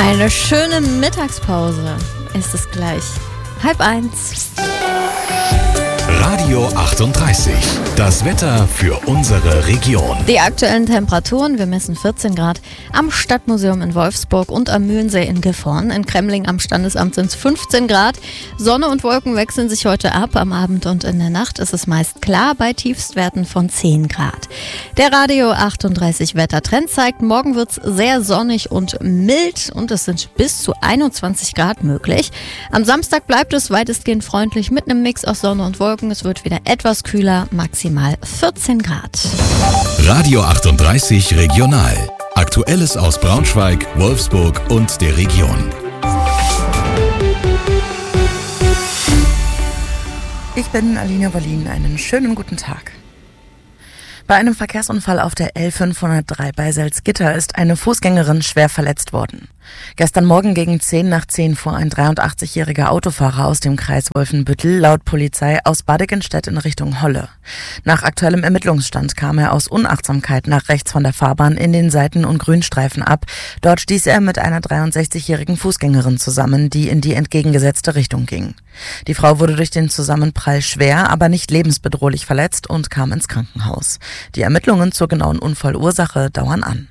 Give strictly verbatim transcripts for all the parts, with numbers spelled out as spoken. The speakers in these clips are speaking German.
Eine schöne Mittagspause ist es gleich. Halb eins. Radio achtunddreißig. Das Wetter für unsere Region. Die aktuellen Temperaturen, wir messen vierzehn Grad am Stadtmuseum in Wolfsburg und am Mühlensee in Gifhorn. In Kremling am Standesamt sind es fünfzehn Grad. Sonne und Wolken wechseln sich heute ab. Am Abend und in der Nacht ist es meist klar bei Tiefstwerten von zehn Grad. Der Radio achtunddreißig Wettertrend zeigt, morgen wird es sehr sonnig und mild und es sind bis zu einundzwanzig Grad möglich. Am Samstag bleibt es weitestgehend freundlich mit einem Mix aus Sonne und Wolken. Es wird wieder etwas kühler, maximal vierzehn Grad. Radio achtunddreißig Regional. Aktuelles aus Braunschweig, Wolfsburg und der Region. Ich bin Alina Wallin. Einen schönen guten Tag. Bei einem Verkehrsunfall auf der L fünfhundertdrei bei Salzgitter ist eine Fußgängerin schwer verletzt worden. Gestern Morgen gegen zehn nach zehn fuhr ein dreiundachtzigjähriger Autofahrer aus dem Kreis Wolfenbüttel laut Polizei aus Badigenstedt in Richtung Holle. Nach aktuellem Ermittlungsstand kam er aus Unachtsamkeit nach rechts von der Fahrbahn in den Seiten- und Grünstreifen ab. Dort stieß er mit einer dreiundsechzigjährigen Fußgängerin zusammen, die in die entgegengesetzte Richtung ging. Die Frau wurde durch den Zusammenprall schwer, aber nicht lebensbedrohlich verletzt und kam ins Krankenhaus. Die Ermittlungen zur genauen Unfallursache dauern an.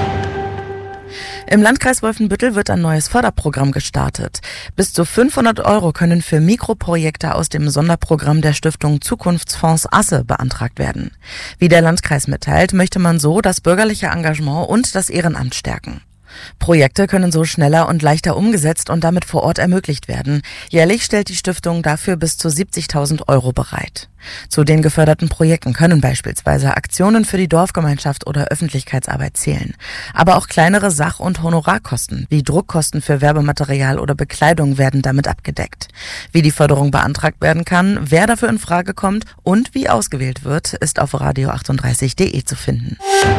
Im Landkreis Wolfenbüttel wird ein neues Förderprogramm gestartet. Bis zu fünfhundert Euro können für Mikroprojekte aus dem Sonderprogramm der Stiftung Zukunftsfonds Asse beantragt werden. Wie der Landkreis mitteilt, möchte man so das bürgerliche Engagement und das Ehrenamt stärken. Projekte können so schneller und leichter umgesetzt und damit vor Ort ermöglicht werden. Jährlich stellt die Stiftung dafür bis zu siebzigtausend Euro bereit. Zu den geförderten Projekten können beispielsweise Aktionen für die Dorfgemeinschaft oder Öffentlichkeitsarbeit zählen. Aber auch kleinere Sach- und Honorarkosten wie Druckkosten für Werbematerial oder Bekleidung werden damit abgedeckt. Wie die Förderung beantragt werden kann, wer dafür in Frage kommt und wie ausgewählt wird, ist auf radio achtunddreißig punkt de zu finden.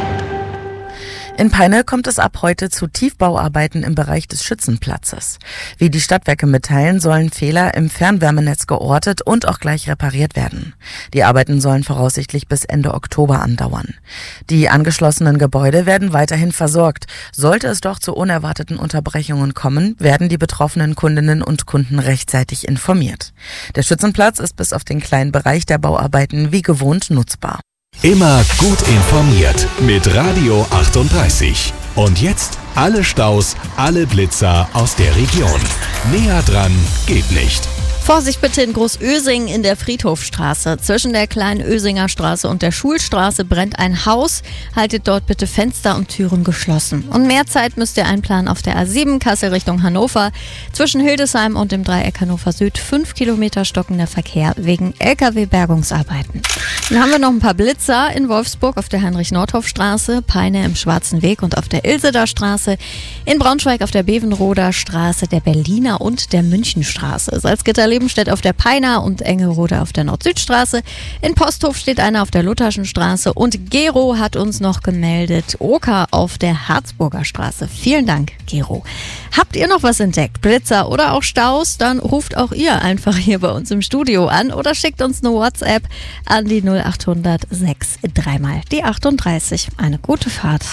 In Peine kommt es ab heute zu Tiefbauarbeiten im Bereich des Schützenplatzes. Wie die Stadtwerke mitteilen, sollen Fehler im Fernwärmenetz geortet und auch gleich repariert werden. Die Arbeiten sollen voraussichtlich bis Ende Oktober andauern. Die angeschlossenen Gebäude werden weiterhin versorgt. Sollte es doch zu unerwarteten Unterbrechungen kommen, werden die betroffenen Kundinnen und Kunden rechtzeitig informiert. Der Schützenplatz ist bis auf den kleinen Bereich der Bauarbeiten wie gewohnt nutzbar. Immer gut informiert mit Radio achtunddreißig. Und jetzt alle Staus, alle Blitzer aus der Region. Näher dran geht nicht. Vorsicht bitte in Großösing in der Friedhofstraße. Zwischen der kleinen Ösinger Straße und der Schulstraße brennt ein Haus. Haltet dort bitte Fenster und Türen geschlossen. Und mehr Zeit müsst ihr einplanen auf der A sieben Kassel Richtung Hannover. Zwischen Hildesheim und dem Dreieck Hannover Süd fünf Kilometer stockender Verkehr wegen L K W-Bergungsarbeiten. Dann haben wir noch ein paar Blitzer in Wolfsburg auf der Heinrich-Nordhoff-Straße, Peine im Schwarzen Weg und auf der Ilseder Straße, in Braunschweig auf der Bevenroder Straße, der Berliner und der Münchenstraße. Salzgitter-Lebenstedt auf der Peiner und Engelrode auf der Nord-Süd-Straße. In Posthof steht einer auf der Lutherschen Straße und Gero hat uns noch gemeldet, Oker auf der Harzburger Straße. Vielen Dank, Gero. Habt ihr noch was entdeckt? Blitzer oder auch Staus? Dann ruft auch ihr einfach hier bei uns im Studio an oder schickt uns eine WhatsApp an die null achthundert sechs dreimal die achtunddreißig. Eine gute Fahrt.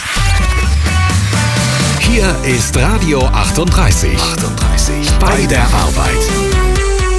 Hier ist Radio achtunddreißig. achtunddreißig. Bei der Arbeit.